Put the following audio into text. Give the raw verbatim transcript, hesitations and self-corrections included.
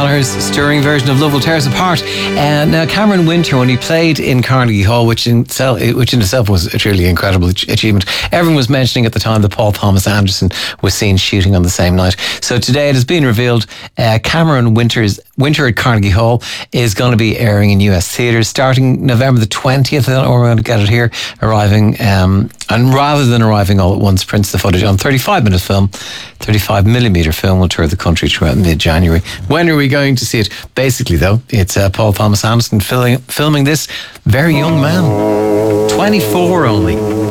Gallagher's stirring version of Love Will Tear Us Apart. And now Cameron Winter, when he played in Carnegie Hall, which in itself, which in itself was a truly incredible achievement, everyone was mentioning at the time that Paul Thomas Anderson was seen shooting on the same night. So today it has been revealed uh, Cameron Winter's Winter at Carnegie Hall is going to be airing in U S theatres starting November the twentieth. I don't know where we're going to get it here, arriving um, and rather than arriving all at once, prints the footage on thirty-five minute film. thirty-five millimeter film will tour the country throughout mid-January. When are we going to see it? Basically though, it's uh, Paul Thomas Anderson filming, filming this very young man, twenty-four only.